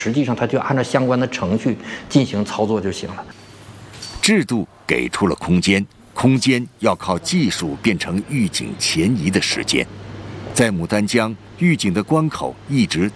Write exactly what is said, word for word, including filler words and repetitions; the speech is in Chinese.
实际上，它就按照相关的程序进行操作就行了。 制度给出了空间，空间要靠技术变成预警前移的时间。在牡丹江，预警的关口一直